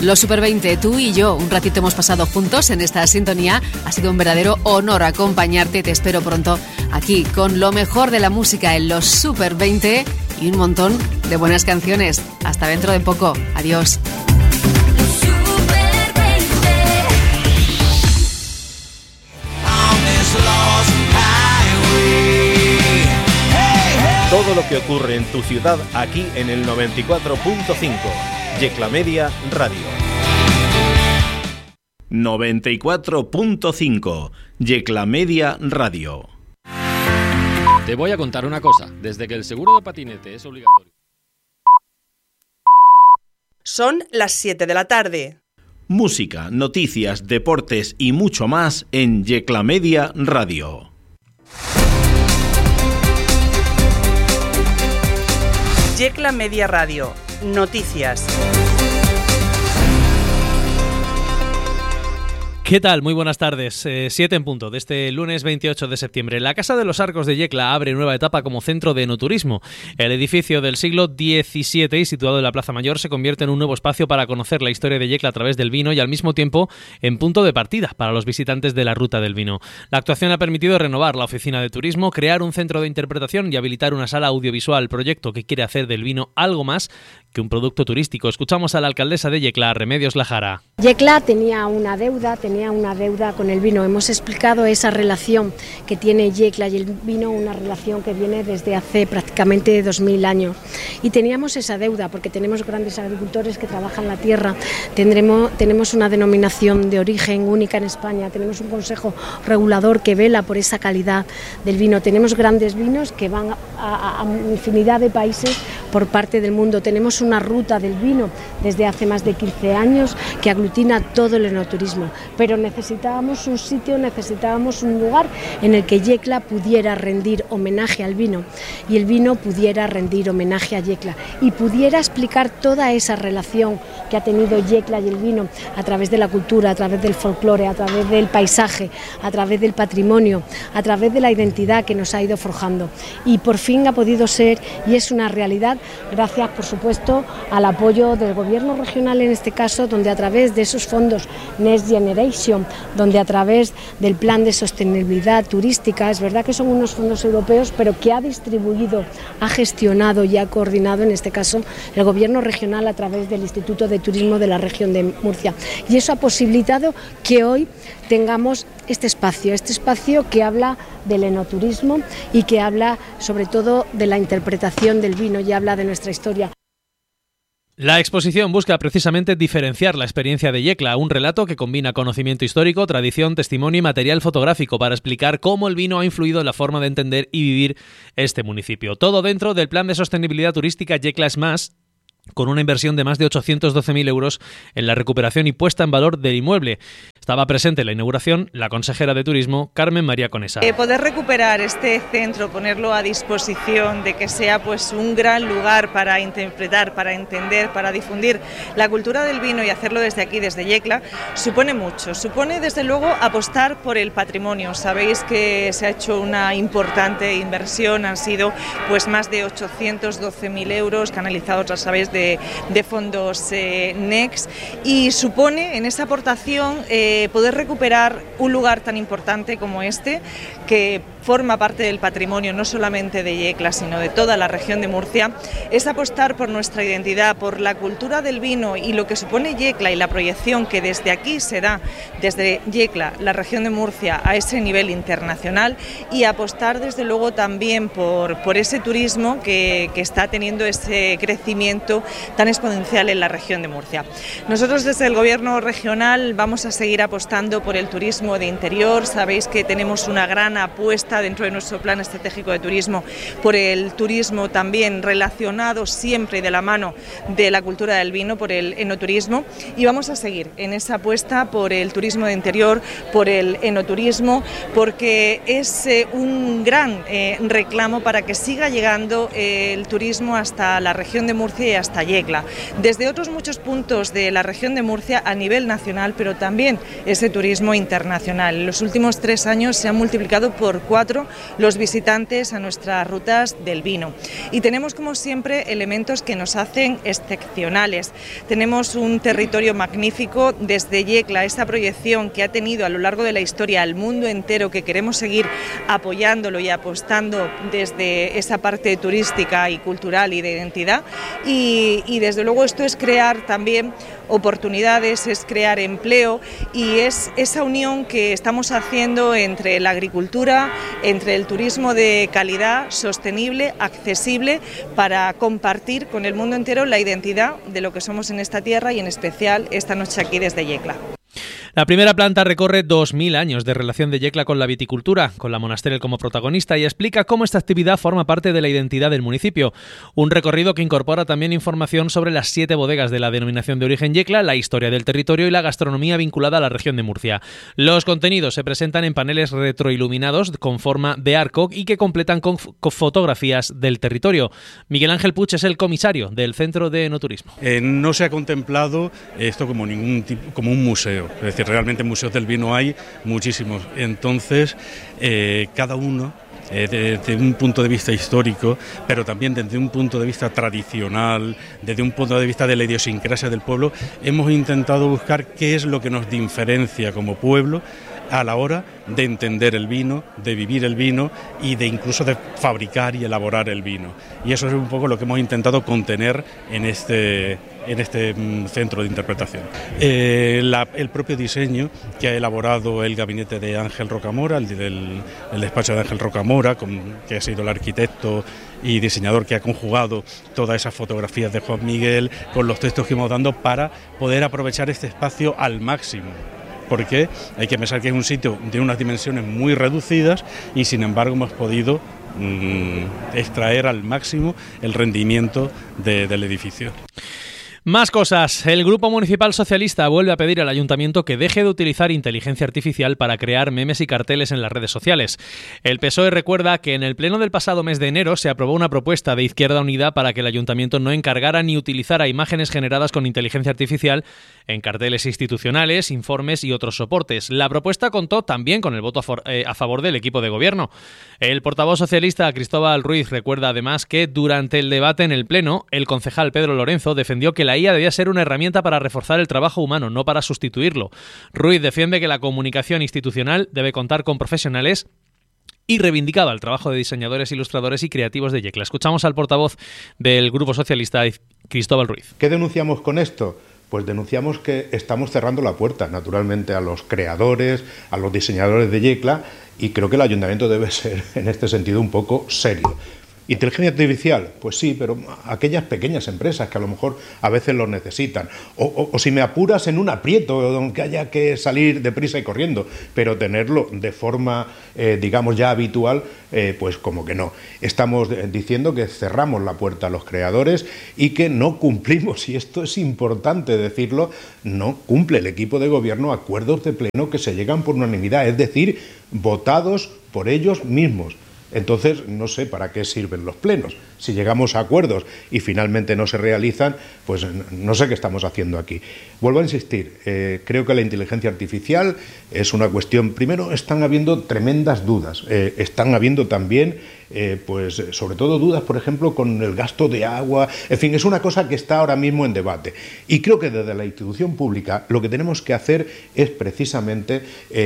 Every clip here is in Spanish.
Los Super 20, tú y yo, un ratito hemos pasado juntos en esta sintonía. Ha sido un verdadero honor acompañarte. Te espero pronto aquí con lo mejor de la música en los Super 20 y un montón de buenas canciones. Hasta dentro de poco. Adiós. Todo lo que ocurre en tu ciudad aquí en el 94.5. Yecla Media Radio. 94.5. Yecla Media Radio. Te voy a contar una cosa. Desde que el seguro de patinete es obligatorio. Son las 7 de la tarde. Música, noticias, deportes y mucho más en Yecla Media Radio. Yecla Media Radio. Noticias. ¿Qué tal? Muy buenas tardes. 7 en punto de este lunes 28 de septiembre. La Casa de los Arcos de Yecla abre nueva etapa como centro de enoturismo. El edificio del siglo XVII y situado en la Plaza Mayor se convierte en un nuevo espacio para conocer la historia de Yecla a través del vino y al mismo tiempo en punto de partida para los visitantes de la Ruta del Vino. La actuación ha permitido renovar la oficina de turismo, crear un centro de interpretación y habilitar una sala audiovisual, proyecto que quiere hacer del vino algo más que un producto turístico. Escuchamos a la alcaldesa de Yecla, Remedios Lajara. Yecla tenía una deuda con el vino. Hemos explicado esa relación que tiene Yecla y el vino, una relación que viene desde hace prácticamente 2000 años. Y teníamos esa deuda porque tenemos grandes agricultores que trabajan la tierra, tenemos una denominación de origen única en España, tenemos un consejo regulador que vela por esa calidad del vino, tenemos grandes vinos que van a infinidad de países por parte del mundo, tenemos una ruta del vino desde hace más de 15 años que aglutina todo el enoturismo, pero necesitábamos un sitio, necesitábamos un lugar en el que Yecla pudiera rendir homenaje al vino y el vino pudiera rendir homenaje a Yecla y pudiera explicar toda esa relación que ha tenido Yecla y el vino a través de la cultura, a través del folclore, a través del paisaje, a través del patrimonio, a través de la identidad que nos ha ido forjando. Y por fin ha podido ser y es una realidad gracias, por supuesto, al apoyo del gobierno regional en este caso, donde a través de esos fondos Next Generation, donde a través del plan de sostenibilidad turística, es verdad que son unos fondos europeos, pero que ha distribuido, ha gestionado y ha coordinado en este caso el gobierno regional a través del Instituto de Turismo de la región de Murcia. Y eso ha posibilitado que hoy tengamos este espacio que habla del enoturismo y que habla sobre todo de la interpretación del vino y habla de nuestra historia. La exposición busca precisamente diferenciar la experiencia de Yecla, un relato que combina conocimiento histórico, tradición, testimonio y material fotográfico para explicar cómo el vino ha influido en la forma de entender y vivir este municipio. Todo dentro del plan de sostenibilidad turística Yecla es Más, con una inversión de más de 812.000 euros en la recuperación y puesta en valor del inmueble. Estaba presente en la inauguración la consejera de Turismo, Carmen María Conesa. Poder recuperar este centro, ponerlo a disposición de que sea pues un gran lugar para interpretar, para entender, para difundir la cultura del vino y hacerlo desde aquí, desde Yecla, supone mucho. Supone desde luego apostar por el patrimonio. Sabéis que se ha hecho una importante inversión, han sido pues más de 812.000 euros canalizados a través de fondos Next, y supone en esa aportación poder recuperar un lugar tan importante como este, que forma parte del patrimonio no solamente de Yecla, sino de toda la región de Murcia, es apostar por nuestra identidad, por la cultura del vino y lo que supone Yecla y la proyección que desde aquí se da, desde Yecla, la región de Murcia, a ese nivel internacional, y apostar desde luego también por ese turismo que está teniendo ese crecimiento tan exponencial en la región de Murcia. Nosotros desde el Gobierno regional vamos a seguir apostando por el turismo de interior. Sabéis que tenemos una gran apuesta dentro de nuestro plan estratégico de turismo por el turismo también relacionado siempre de la mano de la cultura del vino, por el enoturismo, y vamos a seguir en esa apuesta por el turismo de interior, por el enoturismo, porque es un gran reclamo para que siga llegando el turismo hasta la región de Murcia y hasta Yecla, desde otros muchos puntos de la región de Murcia a nivel nacional, pero también ese turismo internacional. En los últimos 3 años se han multiplicado por 4 2024 los visitantes a nuestras rutas del vino. Y tenemos, como siempre, elementos que nos hacen excepcionales. Tenemos un territorio magnífico desde Yecla, esa proyección que ha tenido a lo largo de la historia al mundo entero, que queremos seguir apoyándolo y apostando desde esa parte turística y cultural y de identidad. Y desde luego esto es crear también oportunidades, es crear empleo y es esa unión que estamos haciendo entre la agricultura, entre el turismo de calidad, sostenible, accesible, para compartir con el mundo entero la identidad de lo que somos en esta tierra y en especial esta noche aquí desde Yecla. La primera planta recorre 2000 años de relación de Yecla con la viticultura, con la Monasterell como protagonista, y explica cómo esta actividad forma parte de la identidad del municipio. Un recorrido que incorpora también información sobre las 7 bodegas de la denominación de origen Yecla, la historia del territorio y la gastronomía vinculada a la región de Murcia. Los contenidos se presentan en paneles retroiluminados con forma de arco y que completan con fotografías del territorio. Miguel Ángel Puig es el comisario del Centro de Enoturismo. No se ha contemplado esto como como un museo, es decir, realmente museos del vino hay muchísimos, entonces cada uno desde un punto de vista histórico, pero también desde un punto de vista tradicional, desde un punto de vista de la idiosincrasia del pueblo, hemos intentado buscar qué es lo que nos diferencia como pueblo a la hora de entender el vino, de vivir el vino y de incluso de fabricar y elaborar el vino. Y eso es un poco lo que hemos intentado contener en este centro de interpretación. El propio diseño que ha elaborado el gabinete de Ángel Rocamora, el despacho de Ángel Rocamora, que ha sido el arquitecto y diseñador que ha conjugado todas esas fotografías de Juan Miguel con los textos que hemos dado para poder aprovechar este espacio al máximo. Porque hay que pensar que es un sitio de unas dimensiones muy reducidas y sin embargo hemos podido extraer al máximo el rendimiento del edificio. Más cosas. El Grupo Municipal Socialista vuelve a pedir al Ayuntamiento que deje de utilizar inteligencia artificial para crear memes y carteles en las redes sociales. El PSOE recuerda que en el pleno del pasado mes de enero se aprobó una propuesta de Izquierda Unida para que el Ayuntamiento no encargara ni utilizara imágenes generadas con inteligencia artificial en carteles institucionales, informes y otros soportes. La propuesta contó también con el voto a favor del equipo de gobierno. El portavoz socialista Cristóbal Ruiz recuerda además que durante el debate en el pleno, el concejal Pedro Lorenzo defendió que la IA debía ser una herramienta para reforzar el trabajo humano, no para sustituirlo. Ruiz defiende que la comunicación institucional debe contar con profesionales y reivindicaba el trabajo de diseñadores, ilustradores y creativos de Yecla. Escuchamos al portavoz del Grupo Socialista, Cristóbal Ruiz. ¿Qué denunciamos con esto? Pues denunciamos que estamos cerrando la puerta, naturalmente, a los creadores, a los diseñadores de Yecla, y creo que el Ayuntamiento debe ser, en este sentido, un poco serio. ¿Inteligencia artificial? Pues sí, pero aquellas pequeñas empresas que a lo mejor a veces lo necesitan. O si me apuras en un aprieto, donde haya que salir deprisa y corriendo, pero tenerlo de forma, digamos, ya habitual, pues como que no. Estamos diciendo que cerramos la puerta a los creadores y que no cumplimos, y esto es importante decirlo, no cumple el equipo de gobierno acuerdos de pleno que se llegan por unanimidad, es decir, votados por ellos mismos. Entonces, no sé para qué sirven los plenos. Si llegamos a acuerdos y finalmente no se realizan, pues no sé qué estamos haciendo aquí. Vuelvo a insistir, creo que la inteligencia artificial es una cuestión... Primero, están habiendo tremendas dudas. Están habiendo también, pues sobre todo dudas, por ejemplo, con el gasto de agua. En fin, es una cosa que está ahora mismo en debate. Y creo que desde la institución pública lo que tenemos que hacer es precisamente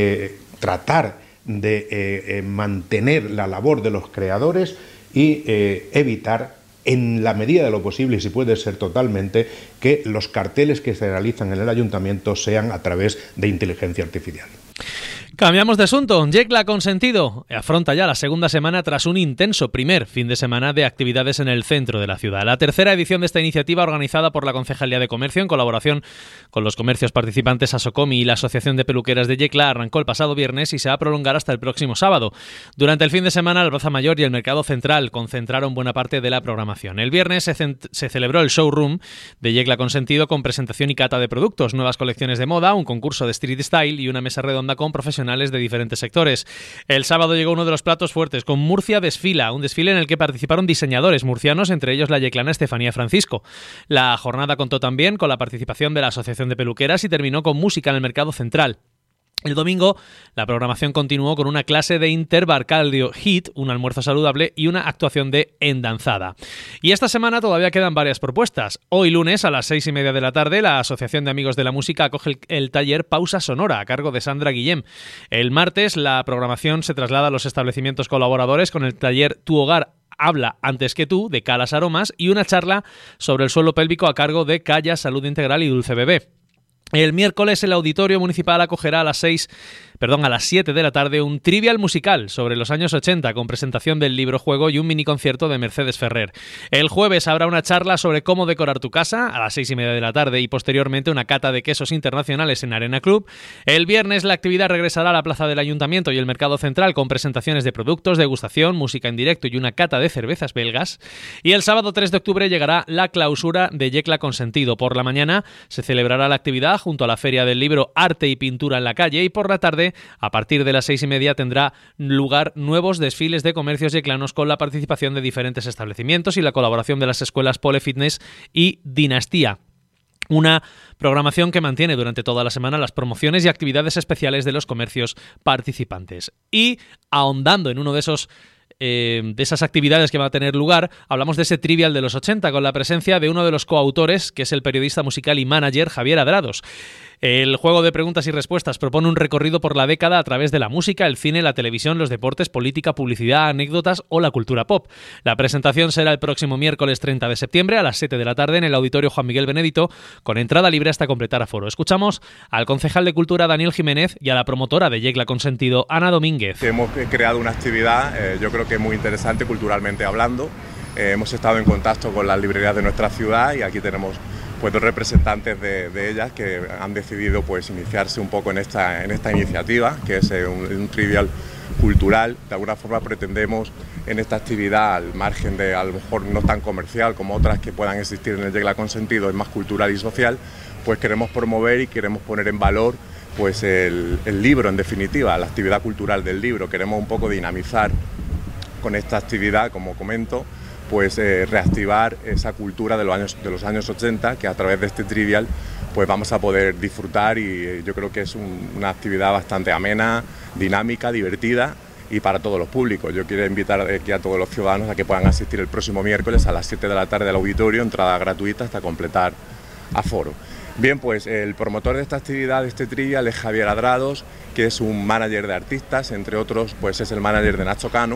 tratar de mantener la labor de los creadores y evitar, en la medida de lo posible, y si puede ser totalmente, que los carteles que se realizan en el ayuntamiento sean a través de inteligencia artificial. Cambiamos de asunto. Yecla Consentido afronta ya la segunda semana tras un intenso primer fin de semana de actividades en el centro de la ciudad. La tercera edición de esta iniciativa, organizada por la Concejalía de Comercio en colaboración con los comercios participantes Asocomi y la Asociación de Peluqueras de Yecla, arrancó el pasado viernes y se va a prolongar hasta el próximo sábado. Durante el fin de semana, la Plaza Mayor y el Mercado Central concentraron buena parte de la programación. El viernes se celebró el showroom de Yecla Consentido con presentación y cata de productos, nuevas colecciones de moda, un concurso de street style y una mesa redonda con profesionales de diferentes sectores. El sábado llegó uno de los platos fuertes, con Murcia Desfila, un desfile en el que participaron diseñadores murcianos, entre ellos la yeclana Estefanía Francisco. La jornada contó también con la participación de la Asociación de Peluqueras y terminó con música en el Mercado Central. El domingo la programación continuó con una clase de Interbar Cardio HIIT, un almuerzo saludable y una actuación de endanzada. Y esta semana todavía quedan varias propuestas. Hoy lunes a las 6:30 de la tarde la Asociación de Amigos de la Música acoge el taller Pausa Sonora a cargo de Sandra Guillem. El martes la programación se traslada a los establecimientos colaboradores con el taller Tu Hogar Habla Antes que Tú de Calas Aromas y una charla sobre el suelo pélvico a cargo de Calla Salud Integral y Dulce Bebé. El miércoles el Auditorio Municipal acogerá a las 7 de la tarde un trivial musical sobre los años 80 con presentación del libro-juego y un miniconcierto de Mercedes Ferrer. El jueves habrá una charla sobre cómo decorar tu casa a las 6:30 de la tarde y posteriormente una cata de quesos internacionales en Arena Club. El viernes la actividad regresará a la plaza del Ayuntamiento y el Mercado Central con presentaciones de productos, degustación, música en directo y una cata de cervezas belgas. Y el sábado 3 de octubre llegará la clausura de Yecla Consentido. Por la mañana se celebrará la actividad junto a la Feria del Libro Arte y Pintura en la Calle y por la tarde, a partir de las 6:30, tendrá lugar nuevos desfiles de comercios yeclanos con la participación de diferentes establecimientos y la colaboración de las escuelas Pole Fitness y Dinastía. Una programación que mantiene durante toda la semana las promociones y actividades especiales de los comercios participantes. Y ahondando en uno de esas actividades que va a tener lugar, hablamos de ese trivial de los 80 con la presencia de uno de los coautores, que es el periodista musical y manager Javier Adrados. El juego de preguntas y respuestas propone un recorrido por la década a través de la música, el cine, la televisión, los deportes, política, publicidad, anécdotas o la cultura pop. La presentación será el próximo miércoles 30 de septiembre a las 7 de la tarde en el Auditorio Juan Miguel Benedito, con entrada libre hasta completar aforo. Escuchamos al concejal de Cultura Daniel Jiménez y a la promotora de Yecla Consentido, Ana Domínguez. Hemos creado una actividad, yo creo que muy interesante culturalmente hablando. Hemos estado en contacto con las librerías de nuestra ciudad y aquí tenemos pues dos representantes de ellas que han decidido pues iniciarse un poco en esta iniciativa, que es un trivial cultural. De alguna forma pretendemos en esta actividad, al margen de a lo mejor no tan comercial como otras que puedan existir en el Yecla Consentido, es más cultural y social, pues queremos promover y queremos poner en valor pues el libro, en definitiva, la actividad cultural del libro. Queremos un poco dinamizar con esta actividad, como comento, pues reactivar esa cultura de los años 80, que a través de este trivial pues vamos a poder disfrutar, y yo creo que es una actividad bastante amena, dinámica, divertida y para todos los públicos. Yo quiero invitar aquí a todos los ciudadanos a que puedan asistir el próximo miércoles a las 7 de la tarde al auditorio, entrada gratuita hasta completar aforo. Bien, pues el promotor de esta actividad, de este trivial, es Javier Adrados, que es un manager de artistas, entre otros pues es el manager de Nacho Cano,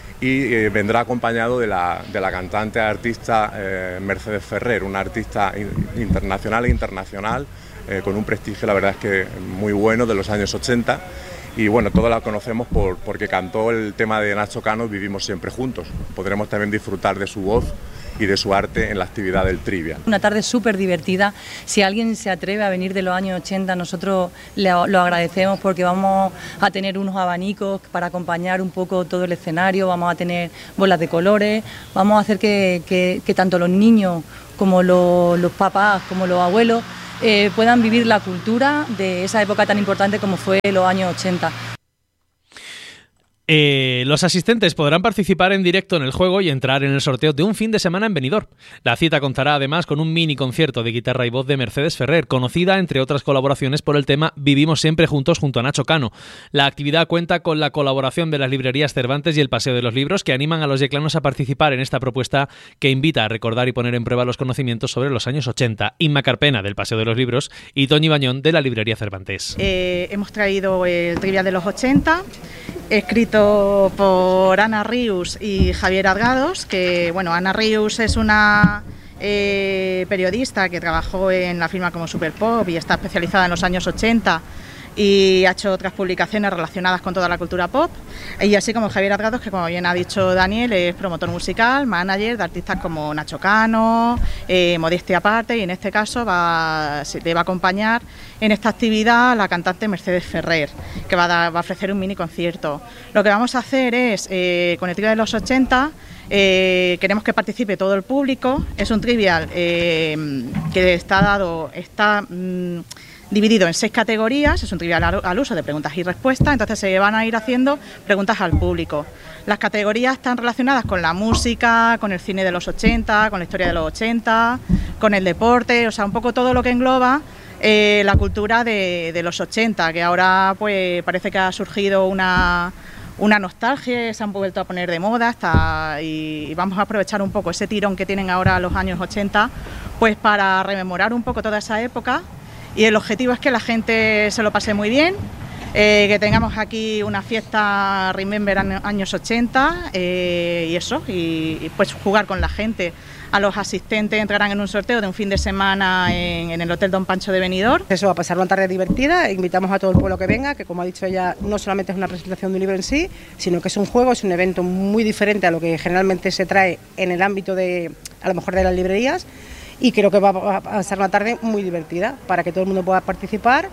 y vendrá acompañado de la cantante artista Mercedes Ferrer, una artista internacional e internacional con un prestigio, la verdad es que muy bueno, de los años 80, y bueno, todos la conocemos porque cantó el tema de Nacho Cano, Vivimos siempre juntos. Podremos también disfrutar de su voz y de su arte en la actividad del trivial. Una tarde súper divertida. Si alguien se atreve a venir de los años 80, nosotros lo agradecemos, porque vamos a tener unos abanicos para acompañar un poco todo el escenario, vamos a tener bolas de colores, vamos a hacer que tanto los niños como los papás como los abuelos puedan vivir la cultura de esa época tan importante como fue los años 80. Los asistentes podrán participar en directo en el juego y entrar en el sorteo de un fin de semana en Benidorm. La cita contará además con un mini concierto de guitarra y voz de Mercedes Ferrer, conocida entre otras colaboraciones por el tema Vivimos siempre juntos junto a Nacho Cano. La actividad cuenta con la colaboración de las librerías Cervantes y el Paseo de los Libros, que animan a los yeclanos a participar en esta propuesta que invita a recordar y poner en prueba los conocimientos sobre los años 80. Inma Carpena, del Paseo de los Libros, y Toñi Bañón, de la librería Cervantes. Hemos traído el trivial de los 80, escrito por Ana Rius y Javier Adrados, que bueno, Ana Rius es una periodista que trabajó en la firma como Super Pop y está especializada en los años 80 y ha hecho otras publicaciones relacionadas con toda la cultura pop, y así como Javier Adrados, que como bien ha dicho Daniel, es promotor musical, manager de artistas como Nacho Cano, Modestia aparte, y en este caso le va a acompañar en esta actividad la cantante Mercedes Ferrer, que va a ofrecer un mini concierto. Lo que vamos a hacer es, con el trivial de los 80, queremos que participe todo el público. Es un trivial que está dividido en 6 categorías, es un trivial al uso de preguntas y respuestas, entonces se van a ir haciendo preguntas al público. Las categorías están relacionadas con la música, con el cine de los 80, con la historia de los 80, con el deporte, o sea, un poco todo lo que engloba la cultura de los 80, que ahora pues parece que ha surgido una nostalgia, se han vuelto a poner de moda y vamos a aprovechar un poco ese tirón que tienen ahora los años 80, pues para rememorar un poco toda esa época, y el objetivo es que la gente se lo pase muy bien, que tengamos aquí una fiesta Remember años 80 y eso, y pues jugar con la gente. A los asistentes entrarán en un sorteo de un fin de semana en el Hotel Don Pancho de Benidorm. Eso va a pasar una tarde divertida, invitamos a todo el pueblo que venga, que como ha dicho ella, no solamente es una presentación de un libro en sí, sino que es un juego, es un evento muy diferente a lo que generalmente se trae en el ámbito de, a lo mejor, de las librerías, y creo que va a ser una tarde muy divertida para que todo el mundo pueda participar,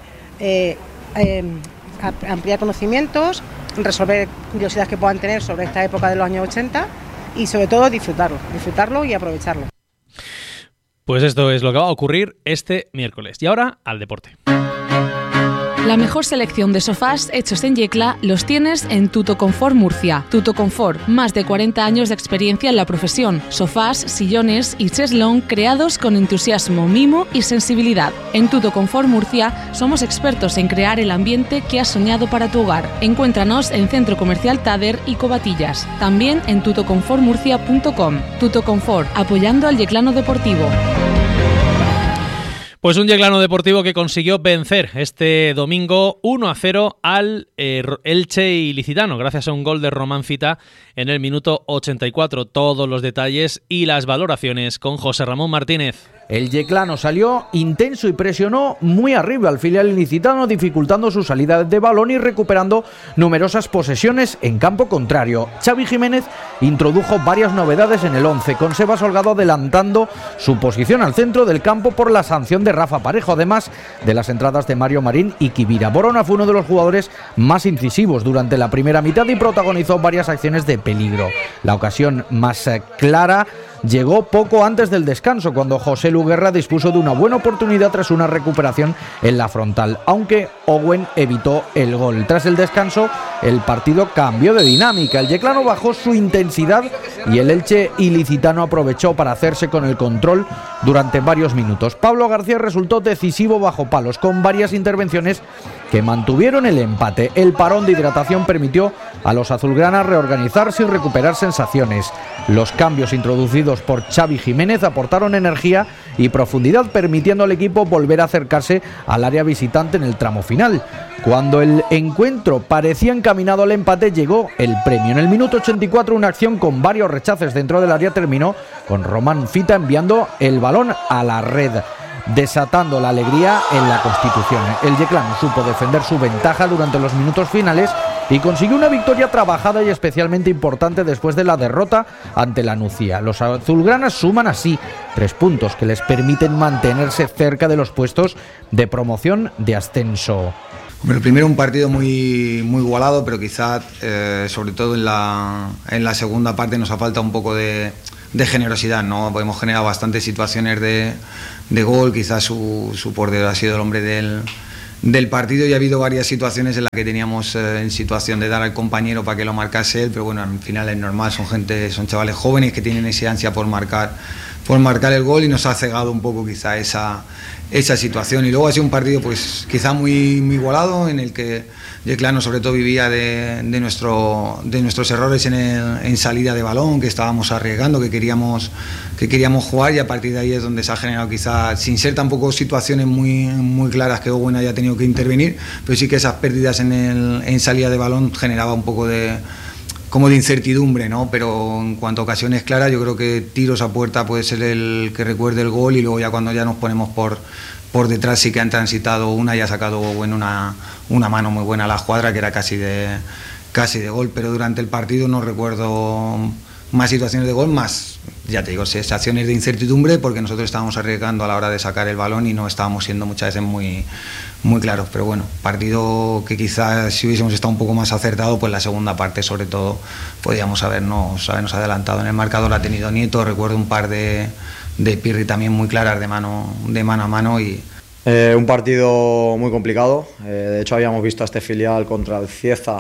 ampliar conocimientos, resolver curiosidades que puedan tener sobre esta época de los años 80 y sobre todo disfrutarlo y aprovecharlo. Pues esto es lo que va a ocurrir este miércoles. Y ahora al deporte. La mejor selección de sofás hechos en Yecla los tienes en Tuto Confort Murcia. Tuto Confort, más de 40 años de experiencia en la profesión. Sofás, sillones y cheslón creados con entusiasmo, mimo y sensibilidad. En Tuto Confort Murcia somos expertos en crear el ambiente que has soñado para tu hogar. Encuéntranos en Centro Comercial Tader y Covatillas. También en tutoconfortmurcia.com. Tuto Confort, apoyando al yeclano deportivo. Pues un yeclano deportivo que consiguió vencer este domingo 1-0 al Elche Ilicitano, gracias a un gol de Román Fita en el minuto 84. Todos los detalles y las valoraciones con José Ramón Martínez. El yeclano salió intenso y presionó muy arriba al filial ilicitano, dificultando su salida de balón y recuperando numerosas posesiones en campo contrario. Xavi Jiménez introdujo varias novedades en el 11, con Sebas Holgado adelantando su posición al centro del campo por la sanción de Rafa Parejo, además de las entradas de Mario Marín y Kibira. Borona fue uno de los jugadores más incisivos durante la primera mitad y protagonizó varias acciones de peligro. La ocasión más clara llegó poco antes del descanso, cuando José Luguerra dispuso de una buena oportunidad tras una recuperación en la frontal, aunque Owen evitó el gol. Tras el descanso, el partido cambió de dinámica. El yeclano bajó su intensidad y el Elche ilicitano aprovechó para hacerse con el control durante varios minutos. Pablo García resultó decisivo bajo palos, con varias intervenciones que mantuvieron el empate. El parón de hidratación permitió a los azulgranas reorganizarse y recuperar sensaciones. Los cambios introducidos por Xavi Jiménez aportaron energía y profundidad, permitiendo al equipo volver a acercarse al área visitante en el tramo final. Cuando el encuentro parecía encaminado al empate, llegó el premio. En el minuto 84, una acción con varios rechaces dentro del área terminó con Román Fita enviando el balón a la red, desatando la alegría en la Constitución. El yeclano supo defender su ventaja durante los minutos finales y consiguió una victoria trabajada y especialmente importante después de la derrota ante la Nucía. Los azulgranas suman así 3 puntos que les permiten mantenerse cerca de los puestos de promoción de ascenso. Bueno, primero un partido muy igualado, pero quizás sobre todo en la segunda parte nos ha faltado un poco de generosidad, ¿no? Hemos generado bastantes situaciones de gol, quizás su portero ha sido el hombre del partido y ha habido varias situaciones en las que teníamos en situación de dar al compañero para que lo marcase él, pero bueno, al final es normal, son chavales jóvenes que tienen esa ansia por marcar el gol y nos ha cegado un poco quizá esa situación. Y luego ha sido un partido pues quizá muy igualado, en el que Yeclano sobre todo vivía de nuestros errores en salida de balón, que estábamos arriesgando, que queríamos jugar, y a partir de ahí es donde se ha generado, quizá sin ser tampoco situaciones muy claras que Owen haya tenido que intervenir, pero sí que esas pérdidas en salida de balón generaba un poco de incertidumbre, ¿no? Pero en cuanto a ocasiones claras, yo creo que tiros a puerta puede ser el que recuerde el gol, y luego ya cuando ya nos ponemos por detrás sí que han transitado una y ha sacado una mano muy buena a la escuadra, que era casi de gol, pero durante el partido no recuerdo más situaciones de gol, más, ya te digo, sensaciones de incertidumbre, porque nosotros estábamos arriesgando a la hora de sacar el balón y no estábamos siendo muchas veces muy claros. Pero bueno, partido que quizás si hubiésemos estado un poco más acertado, pues la segunda parte sobre todo podíamos habernos adelantado. En el marcador ha tenido Nieto, recuerdo un par de Pirri también muy claras de mano a mano. Y un partido muy complicado. De hecho habíamos visto a este filial contra el Cieza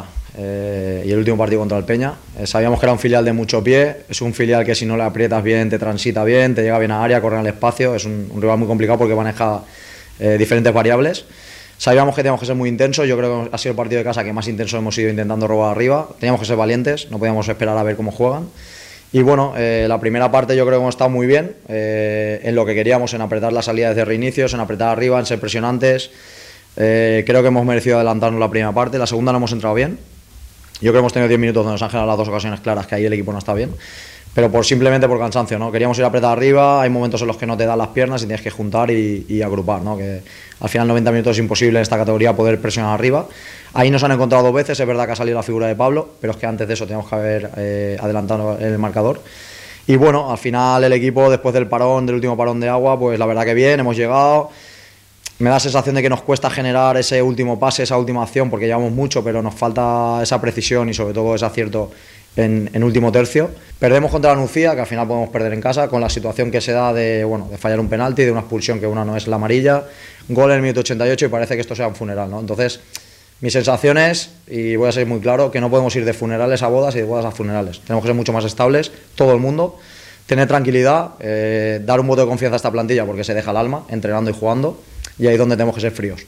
y el último partido contra el Peña. Sabíamos que era un filial de mucho pie, es un filial que si no le aprietas bien te transita bien, te llega bien a área, corre al espacio. Es un rival muy complicado porque maneja diferentes variables. Sabíamos que teníamos que ser muy intensos, yo creo que ha sido el partido de casa que más intenso hemos ido intentando robar arriba, teníamos que ser valientes, no podíamos esperar a ver cómo juegan. Y bueno, la primera parte yo creo que hemos estado muy bien en lo que queríamos, en apretar las salidas de reinicios, en apretar arriba, en ser presionantes. Creo que hemos merecido adelantarnos la primera parte, la segunda no hemos entrado bien. Yo creo que hemos tenido 10 minutos donde nos han generado las dos ocasiones claras que ahí el equipo no está bien. Pero simplemente por cansancio, ¿no? Queríamos ir a apretar arriba, hay momentos en los que no te dan las piernas y tienes que juntar y agrupar, ¿no? Que al final 90 minutos es imposible en esta categoría poder presionar arriba. Ahí nos han encontrado dos veces, es verdad que ha salido la figura de Pablo, pero es que antes de eso teníamos que haber adelantado el marcador. Y bueno, al final el equipo, después del último parón de agua, pues la verdad que bien, hemos llegado. Me da la sensación de que nos cuesta generar ese último pase, esa última acción, porque llevamos mucho, pero nos falta esa precisión y sobre todo ese acierto en último tercio. Perdemos contra la Nucía, que al final podemos perder en casa, con la situación que se da de fallar un penalti, de una expulsión que una no es la amarilla, gol en el minuto 88 y parece que esto sea un funeral, ¿no? Entonces, mi sensación es, y voy a ser muy claro, que no podemos ir de funerales a bodas y de bodas a funerales. Tenemos que ser mucho más estables, todo el mundo, tener tranquilidad, dar un voto de confianza a esta plantilla porque se deja el alma, entrenando y jugando, y ahí es donde tenemos que ser fríos.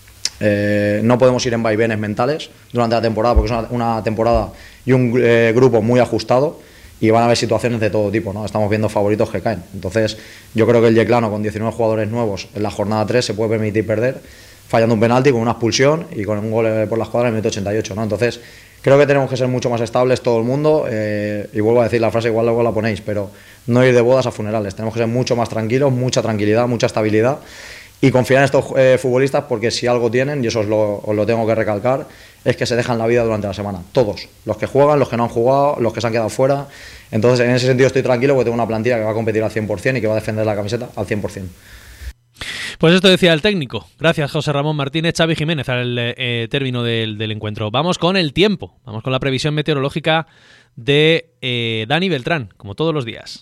No podemos ir en vaivenes mentales durante la temporada porque es una temporada y un grupo muy ajustado y van a haber situaciones de todo tipo, ¿no? Estamos viendo favoritos que caen. Entonces yo creo que el Yeclano con 19 jugadores nuevos en la jornada 3 se puede permitir perder fallando un penalti con una expulsión y con un gol por la escuadra en el minuto 88, ¿no? Entonces creo que tenemos que ser mucho más estables todo el mundo y vuelvo a decir la frase, igual luego la ponéis, pero no ir de bodas a funerales. Tenemos que ser mucho más tranquilos, mucha tranquilidad, mucha estabilidad y confiar en estos futbolistas porque si algo tienen, y eso os lo tengo que recalcar, es que se dejan la vida durante la semana. Todos. Los que juegan, los que no han jugado, los que se han quedado fuera. Entonces, en ese sentido estoy tranquilo porque tengo una plantilla que va a competir al 100% y que va a defender la camiseta al 100%. Pues esto decía el técnico. Gracias, José Ramón Martínez. Xavi Jiménez al término del encuentro. Vamos con el tiempo. Vamos con la previsión meteorológica de Dani Beltrán, como todos los días.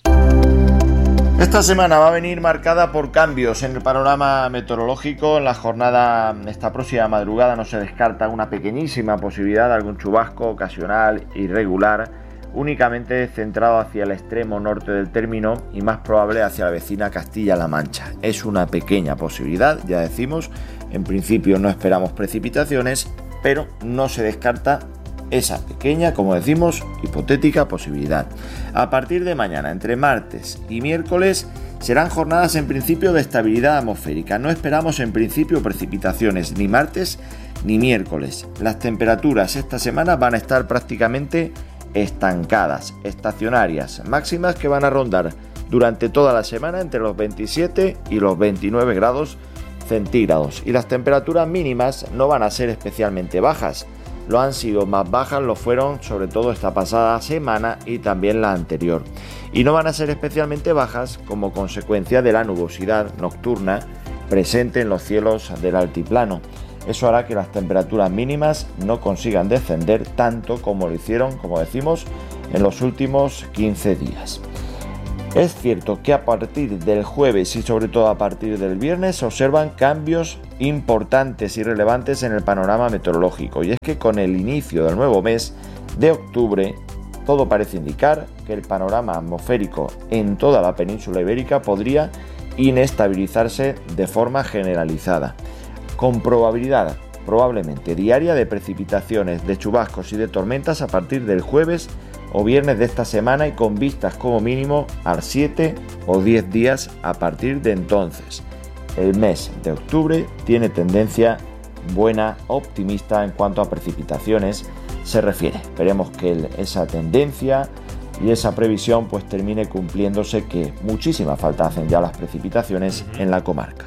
Esta semana va a venir marcada por cambios en el panorama meteorológico. En la jornada, esta próxima madrugada, no se descarta una pequeñísima posibilidad de algún chubasco ocasional irregular, únicamente centrado hacia el extremo norte del término y más probable hacia la vecina Castilla-La Mancha. Es una pequeña posibilidad, ya decimos, en principio no esperamos precipitaciones, pero no se descarta esa pequeña, como decimos, hipotética posibilidad. A partir de mañana, entre martes y miércoles, serán jornadas en principio de estabilidad atmosférica. No esperamos en principio precipitaciones ni martes ni miércoles. Las temperaturas esta semana van a estar prácticamente estancadas, estacionarias, máximas que van a rondar durante toda la semana entre los 27 y los 29 grados centígrados. Y las temperaturas mínimas no van a ser especialmente bajas. Lo han sido más bajas, lo fueron sobre todo esta pasada semana y también la anterior. Y no van a ser especialmente bajas como consecuencia de la nubosidad nocturna presente en los cielos del altiplano. Eso hará que las temperaturas mínimas no consigan descender tanto como lo hicieron, como decimos, en los últimos 15 días. Es cierto que a partir del jueves y sobre todo a partir del viernes se observan cambios importantes y relevantes en el panorama meteorológico, y es que con el inicio del nuevo mes de octubre todo parece indicar que el panorama atmosférico en toda la península ibérica podría inestabilizarse de forma generalizada, con probabilidad probablemente diaria de precipitaciones, de chubascos y de tormentas a partir del jueves o viernes de esta semana y con vistas como mínimo a 7 o 10 días a partir de entonces. El mes de octubre tiene tendencia buena, optimista en cuanto a precipitaciones se refiere. Esperemos que esa tendencia y esa previsión pues termine cumpliéndose, que muchísima falta hacen ya las precipitaciones en la comarca.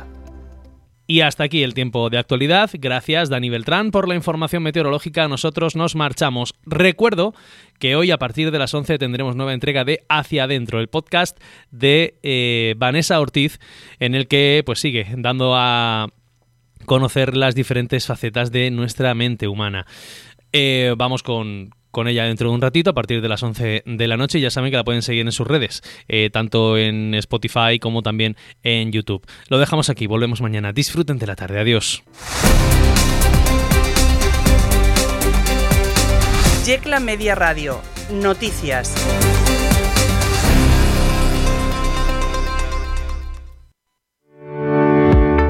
Y hasta aquí el tiempo de actualidad. Gracias, Dani Beltrán, por la información meteorológica. Nosotros nos marchamos. Recuerdo que hoy a partir de las 11 tendremos nueva entrega de Hacia Adentro, el podcast de Vanessa Ortiz, en el que pues sigue dando a conocer las diferentes facetas de nuestra mente humana. Vamos con ella dentro de un ratito, a partir de las 11 de la noche. Ya saben que la pueden seguir en sus redes, tanto en Spotify como también en YouTube. Lo dejamos aquí, volvemos mañana. Disfruten de la tarde, adiós. Yecla Media Radio, noticias.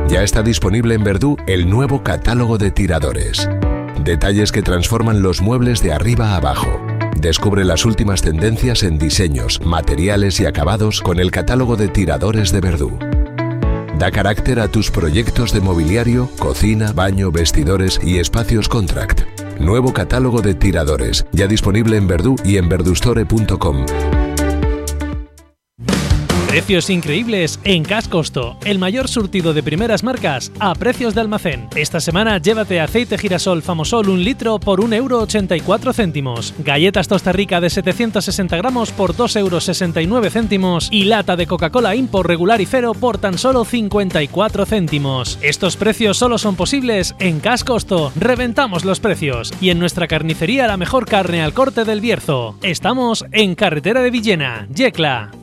Ya está disponible en Verdú el nuevo catálogo de tiradores. Detalles que transforman los muebles de arriba a abajo. Descubre las últimas tendencias en diseños, materiales y acabados con el catálogo de tiradores de Verdú. Da carácter a tus proyectos de mobiliario, cocina, baño, vestidores y espacios Contract. Nuevo catálogo de tiradores, ya disponible en Verdú y en verdustore.com. Precios increíbles en Cash Costo, el mayor surtido de primeras marcas a precios de almacén. Esta semana llévate aceite girasol Famosol 1 litro por 1,84 €, galletas Tosta Rica de 760 gramos por 2,69 € y lata de Coca-Cola Import regular y cero por tan solo 54 céntimos. Estos precios solo son posibles en Cash Costo. Reventamos los precios y en nuestra carnicería la mejor carne al corte del Bierzo. Estamos en Carretera de Villena, Yecla.